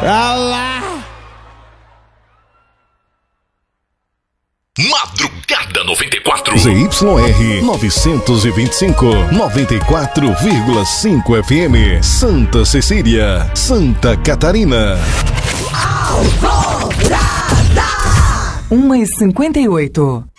Alá! Madrugada 94. ZYR 925, 94,5 FM. Santa Cecília, Santa Catarina. Alvorada! 1h58.